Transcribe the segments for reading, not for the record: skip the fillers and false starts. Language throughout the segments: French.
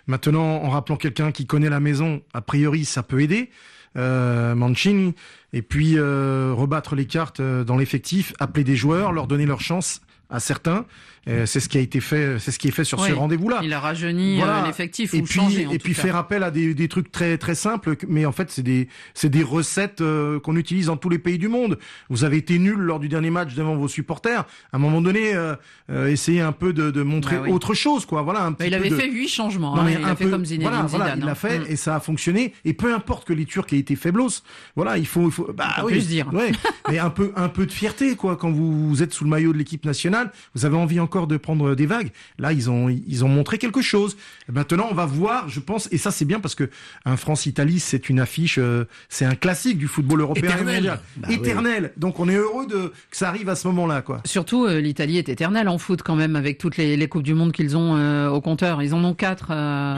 Maintenant, en rappelant quelqu'un qui connaît la maison, a priori, ça peut aider. Mancini, et puis rebattre les cartes dans l'effectif, appeler des joueurs, leur donner leur chance à certains. C'est ce qui a été fait, c'est ce qui est fait sur ce rendez-vous-là. Il a rajeuni l'effectif ou changé. Et puis faire appel à des trucs très très simples, mais en fait c'est des recettes qu'on utilise dans tous les pays du monde. Vous avez été nul lors du dernier match devant vos supporters. À un moment donné, essayez un peu de montrer autre chose, quoi. Voilà, un petit il avait fait 8 changements. Il a fait comme Zinedine Zidane. Il l'a fait et ça a fonctionné. Et peu importe que les Turcs aient été faiblos, voilà, il faut plus dire. Ouais, mais un peu de fierté, quoi. Quand vous êtes sous le maillot de l'équipe nationale, vous avez envie encore de prendre des vagues. Là, ils ont montré quelque chose. Et maintenant, on va voir, je pense, et ça c'est bien parce que un France-Italie, c'est une affiche, c'est un classique du football européen et mondial. Éternel. Oui. Donc on est heureux que ça arrive à ce moment-là, quoi. Surtout, l'Italie est éternelle en foot quand même, avec toutes les coupes du monde qu'ils ont au compteur. Ils en ont 4.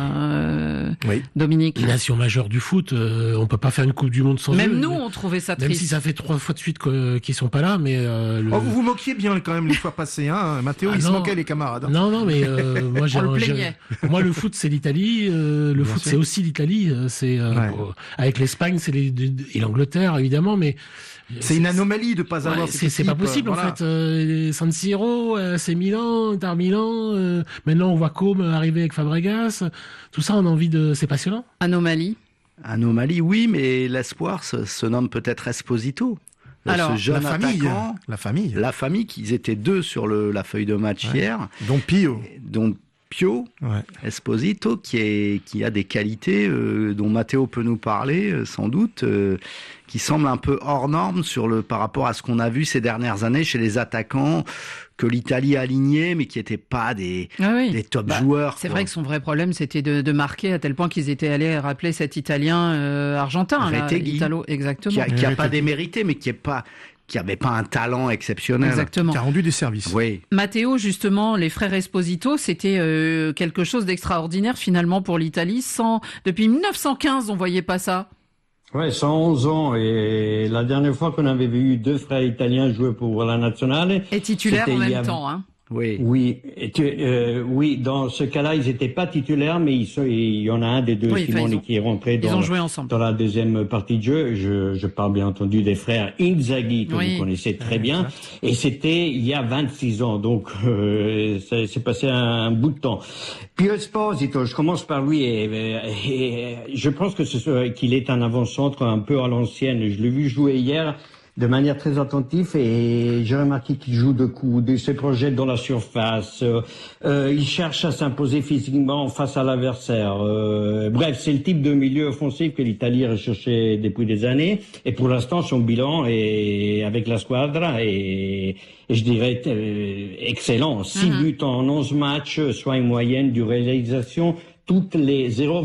Dominique. Les nations majeures du foot, on peut pas faire une coupe du monde sans eux. Même nous, on trouvait ça triste. Même si ça fait 3 fois de suite qu'ils sont pas là, mais. Vous vous moquiez bien quand même les fois passées, hein. Matteo, il se moquait les camarades. Non, mais moi pour moi le foot c'est l'Italie, le foot c'est aussi l'Italie, c'est avec l'Espagne et l'Angleterre évidemment, mais c'est une anomalie de pas avoir cette équipe. C'est pas possible en fait. San Siro, c'est Milan, Inter Milan. Maintenant on voit Com arriver avec Fabregas. Tout ça on a envie de, c'est passionnant. Anomalie, oui, mais l'espoir se nomme peut-être Esposito. Alors, ce jeune la famille, qu'ils étaient 2 sur la feuille de match hier. Dont Pio, Esposito, qui a des qualités dont Matteo peut nous parler, sans doute, qui semble un peu hors norme par rapport à ce qu'on a vu ces dernières années chez les attaquants que l'Italie a alignés, mais qui n'étaient pas des top joueurs. C'est vrai que son vrai problème, c'était de marquer à tel point qu'ils étaient allés rappeler cet Italien argentin, Italo, exactement. Qui a pas démérité, mais qui avait pas un talent exceptionnel. Exactement. Qui a rendu des services. Oui. Matteo, justement, les frères Esposito, c'était quelque chose d'extraordinaire finalement pour l'Italie. Depuis 1915, on voyait pas ça. Ouais, 111 ans. Et la dernière fois qu'on avait vu 2 frères italiens jouer pour la nationale. Et titulaires en même temps, hein. Oui, dans ce cas-là, ils n'étaient pas titulaires, mais il y en a un des deux, Simone, qui est rentré dans la deuxième partie de jeu. Je parle bien entendu des frères Inzaghi, que vous connaissez très bien. Et c'était il y a 26 ans, donc c'est passé un bout de temps. Pio Esposito, je commence par lui, et je pense qu'il est un avant-centre un peu à l'ancienne. Je l'ai vu jouer hier de manière très attentive, et j'ai remarqué qu'il joue de coude, il se projette dans la surface, il cherche à s'imposer physiquement face à l'adversaire. Bref, c'est le type de milieu offensif que l'Italie recherchait depuis des années, et pour l'instant son bilan est avec la squadra et je dirais excellent. 6 buts en 11 matchs, soit une moyenne de réalisation toutes les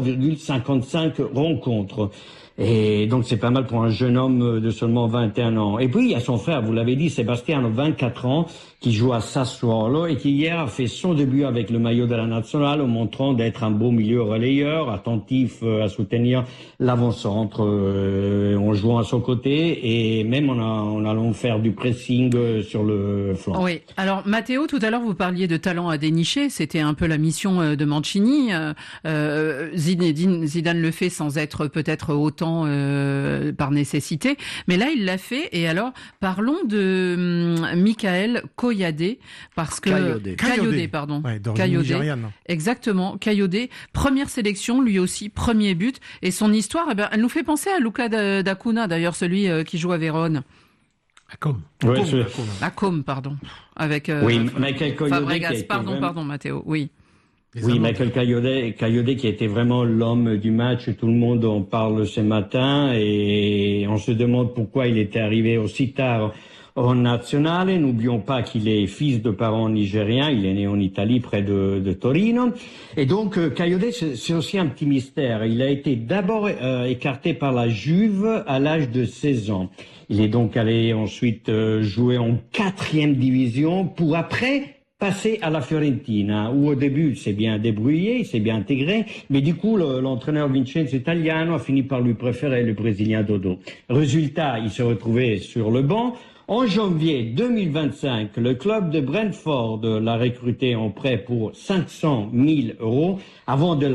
0,55 rencontres. Et donc c'est pas mal pour un jeune homme de seulement 21 ans. Et puis il y a son frère, vous l'avez dit, Sebastiano, 24 ans, qui joue à Sassuolo et qui hier a fait son début avec le maillot de la Nazionale, en montrant d'être un beau milieu relayeur, attentif à soutenir l'avant-centre en jouant à son côté, et même en allant faire du pressing sur le flanc. Oui. Alors Matteo, tout à l'heure vous parliez de talent à dénicher, c'était un peu la mission de Mancini. Zidane le fait sans être peut-être autant par nécessité, mais là il l'a fait. Et alors parlons de Michael Kayode, parce que Kayode, pardon. Kayode. Exactement, Kayode, première sélection, lui aussi, premier but, et son histoire, elle nous fait penser à Luca D'Acuna, d'ailleurs, celui qui joue à Vérone. À Com, pardon. Avec Michael Kayode, Fabregas, pardon, Matteo, oui. Michael Kayode qui était vraiment l'homme du match, tout le monde en parle ce matin, et on se demande pourquoi il était arrivé aussi tard en nationale. N'oublions pas qu'il est fils de parents nigériens, il est né en Italie près de Torino. Et donc Kayode, c'est aussi un petit mystère. Il a été d'abord écarté par la Juve à l'âge de 16 ans. Il est donc allé ensuite jouer en 4e division pour après passer à la Fiorentina, où au début il s'est bien débrouillé, il s'est bien intégré, mais du coup l'entraîneur Vincenzo Italiano a fini par lui préférer le Brésilien Dodô. Résultat, il s'est retrouvé sur le banc. En janvier 2025, le club de Brentford l'a recruté en prêt pour 500 000 € avant de